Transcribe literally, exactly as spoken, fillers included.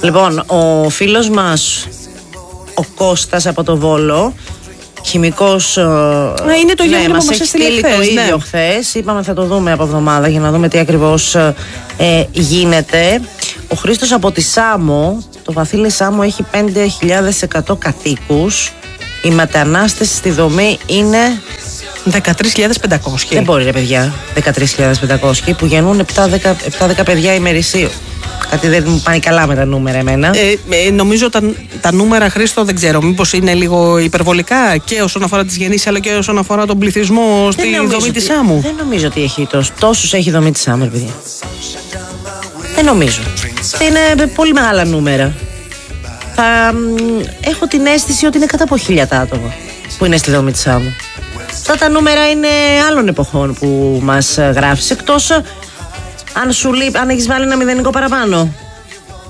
Λοιπόν, ο φίλος μας, ο Κώστας από το Βόλο, χημικός. Α, είναι το γεγονό ναι, που μας μας έχει έστειλε στείλει χθες, το ίδιο ναι. χθες. Είπαμε θα το δούμε από εβδομάδα για να δούμε τι ακριβώς ε, γίνεται. Ο Χρήστος από τη Σάμο, το Βαθύλι Σάμο έχει πέντε χιλιάδες εκατό κατοίκους. Οι μετανάστες στη δομή είναι δεκατρείς χιλιάδες πεντακόσιοι. Δεν μπορεί ρε παιδιά, δεκατρείς χιλιάδες πεντακόσιοι που γεννούν επτά δέκα παιδιά ημερησίω. Κάτι δεν μου πάνε καλά με τα νούμερα εμένα. Ε, ε, νομίζω τα, τα νούμερα, Χρήστο, δεν ξέρω. Μήπως είναι λίγο υπερβολικά και όσον αφορά τις γεννήσεις αλλά και όσον αφορά τον πληθυσμό στη δομή της Σάμου. Δεν νομίζω ότι έχει τόσους, τόσους έχει η δομή της Σάμου, παιδιά. Δεν νομίζω. Είναι πολύ μεγάλα νούμερα. Θα μ, έχω την αίσθηση ότι είναι κατά από χίλια τα άτομα που είναι στη δομή της Σάμου. Αυτά τα νούμερα είναι άλλων εποχών που μας γράφεις, εκτός αν, σου λείπει, αν έχεις βάλει ένα μηδενικό παραπάνω.